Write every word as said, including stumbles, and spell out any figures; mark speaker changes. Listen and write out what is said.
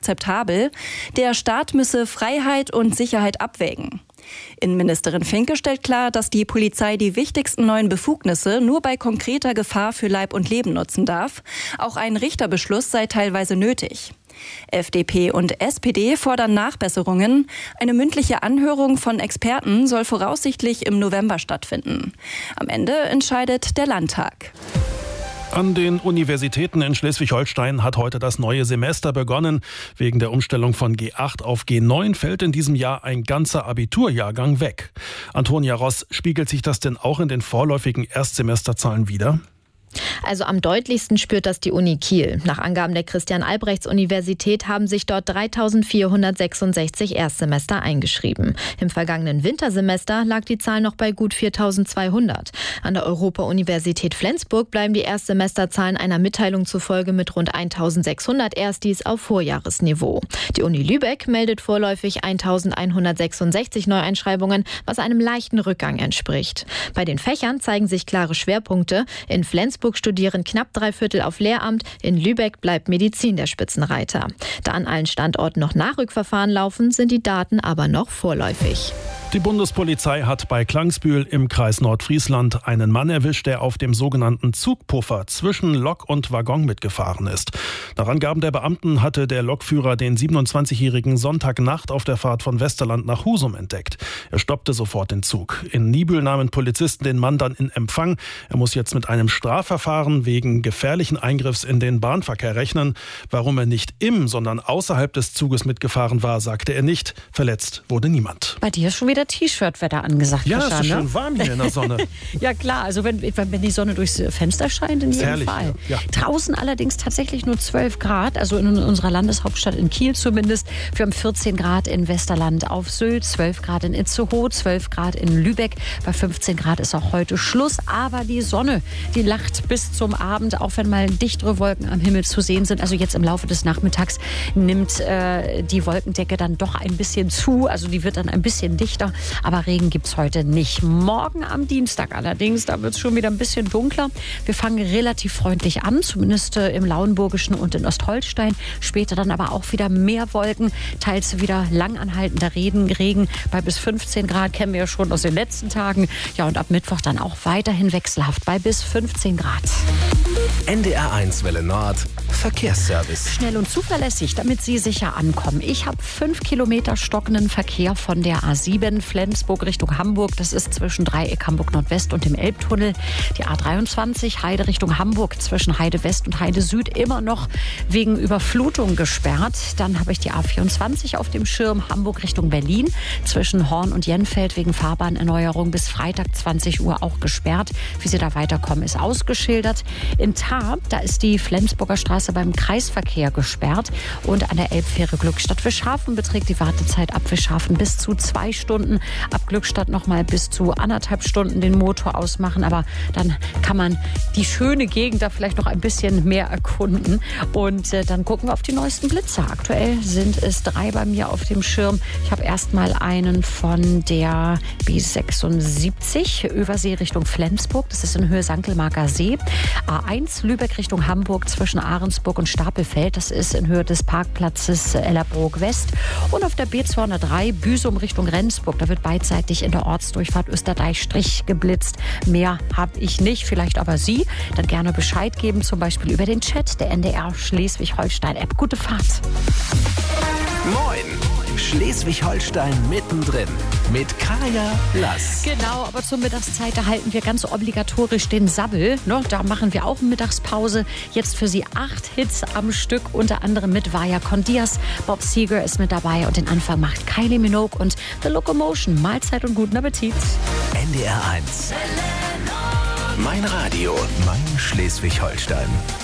Speaker 1: akzeptabel. Der Staat müsse Freiheit und Sicherheit abwägen. Innenministerin Finke stellt klar, dass die Polizei die wichtigsten neuen Befugnisse nur bei konkreter Gefahr für Leib und Leben nutzen darf. Auch ein Richterbeschluss sei teilweise nötig. F D P und S P D fordern Nachbesserungen. Eine mündliche Anhörung von Experten soll voraussichtlich im November stattfinden. Am Ende entscheidet der Landtag.
Speaker 2: An den Universitäten in Schleswig-Holstein hat heute das neue Semester begonnen. Wegen der Umstellung von G acht auf G neun fällt in diesem Jahr ein ganzer Abiturjahrgang weg. Antonia Ross, spiegelt sich das denn auch in den vorläufigen Erstsemesterzahlen wider?
Speaker 3: Also am deutlichsten spürt das die Uni Kiel. Nach Angaben der Christian-Albrechts-Universität haben sich dort dreitausendvierhundertsechsundsechzig Erstsemester eingeschrieben. Im vergangenen Wintersemester lag die Zahl noch bei gut viertausendzweihundert. An der Europa-Universität Flensburg bleiben die Erstsemesterzahlen einer Mitteilung zufolge mit rund eintausendsechshundert Erstis auf Vorjahresniveau. Die Uni Lübeck meldet vorläufig eintausendeinhundertsechsundsechzig Neueinschreibungen, was einem leichten Rückgang entspricht. Bei den Fächern zeigen sich klare Schwerpunkte. In Flensburg studieren knapp drei Viertel auf Lehramt, in Lübeck bleibt Medizin der Spitzenreiter. Da an allen Standorten noch Nachrückverfahren laufen, sind die Daten aber noch vorläufig.
Speaker 2: Die Bundespolizei hat bei Klangsbühl im Kreis Nordfriesland einen Mann erwischt, der auf dem sogenannten Zugpuffer zwischen Lok und Waggon mitgefahren ist. Nach Angaben der Beamten hatte der Lokführer den siebenundzwanzigjährigen Sonntagnacht auf der Fahrt von Westerland nach Husum entdeckt. Er stoppte sofort den Zug. In Niebüll nahmen Polizisten den Mann dann in Empfang. Er muss jetzt mit einem Strafverfahren wegen gefährlichen Eingriffs in den Bahnverkehr rechnen. Warum er nicht im, sondern außerhalb des Zuges mitgefahren war, sagte er nicht. Verletzt wurde niemand.
Speaker 4: Bei dir ist schon wieder T-Shirt-Wetter angesagt.
Speaker 2: Ja,
Speaker 4: Fischer,
Speaker 2: es ist
Speaker 4: ne?
Speaker 2: schön warm hier in der Sonne.
Speaker 4: Ja klar, also wenn, wenn die Sonne durchs Fenster scheint, in jedem
Speaker 2: Herrlich,
Speaker 4: Fall.
Speaker 2: Ja.
Speaker 4: Draußen allerdings tatsächlich nur zwölf Grad, also in unserer Landeshauptstadt in Kiel zumindest. Wir haben vierzehn Grad in Westerland auf Sylt, zwölf Grad in Itzehoe, zwölf Grad in Lübeck. Bei fünfzehn Grad ist auch heute Schluss. Aber die Sonne, die lacht bis zum Abend, auch wenn mal dichtere Wolken am Himmel zu sehen sind. Also jetzt im Laufe des Nachmittags nimmt äh, die Wolkendecke dann doch ein bisschen zu. Also die wird dann ein bisschen dichter. Aber Regen gibt es heute nicht. Morgen am Dienstag allerdings, da wird es schon wieder ein bisschen dunkler. Wir fangen relativ freundlich an, zumindest äh, im Lauenburgischen und in Ostholstein. Später dann aber auch wieder mehr Wolken, teils wieder langanhaltender Regen, Regen bei bis fünfzehn Grad, kennen wir ja schon aus den letzten Tagen. Ja, und ab Mittwoch dann auch weiterhin wechselhaft bei bis fünfzehn Grad.
Speaker 5: N D R eins Welle Nord, Verkehrsservice.
Speaker 4: Schnell und zuverlässig, damit Sie sicher ankommen. Ich habe fünf Kilometer stockenden Verkehr von der A sieben Flensburg Richtung Hamburg. Das ist zwischen Dreieck Hamburg Nordwest und dem Elbtunnel. Die A dreiundzwanzig Heide Richtung Hamburg zwischen Heide West und Heide Süd immer noch wegen Überflutung gesperrt. Dann habe ich die A vierundzwanzig auf dem Schirm Hamburg Richtung Berlin zwischen Horn und Jenfeld wegen Fahrbahnerneuerung bis Freitag zwanzig Uhr auch gesperrt. Wie Sie da weiterkommen, ist ausgeschildert. In Tarp, da ist die Flensburger Straße beim Kreisverkehr gesperrt und an der Elbfähre Glückstadt Wischhafen beträgt die Wartezeit ab Wischhafen bis zu zwei Stunden. Ab Glückstadt noch mal bis zu anderthalb Stunden den Motor ausmachen, aber dann kann man die schöne Gegend da vielleicht noch ein bisschen mehr erkunden und äh, dann gucken wir auf die neuesten Blitzer. Aktuell sind es drei bei mir auf dem Schirm. Ich habe erstmal einen von der B sechsundsiebzig Übersee Richtung Flensburg, das ist in Höhe Sankelmarker See. A eins Lübeck Richtung Hamburg zwischen Ahrensburg und Stapelfeld, das ist in Höhe des Parkplatzes Ellerbrook West. Und auf der B zweihundertdrei Büsum Richtung Rendsburg, da wird beidseitig in der Ortsdurchfahrt Österdeich-Strich geblitzt. Mehr habe ich nicht, vielleicht aber Sie. Dann gerne Bescheid geben, zum Beispiel über den Chat der N D R Schleswig-Holstein-App. Gute Fahrt.
Speaker 5: Moin! Schleswig-Holstein mittendrin mit Kaya Lass.
Speaker 4: Genau, aber zur Mittagszeit, da halten wir ganz obligatorisch den Sabbel. Ne? Da machen wir auch Mittagspause. Jetzt für Sie acht Hits am Stück, unter anderem mit Vaya con Diaz. Bob Seger ist mit dabei und den Anfang macht Kylie Minogue und The Locomotion. Mahlzeit und guten Appetit.
Speaker 5: N D R eins. Mein Radio, mein Schleswig-Holstein.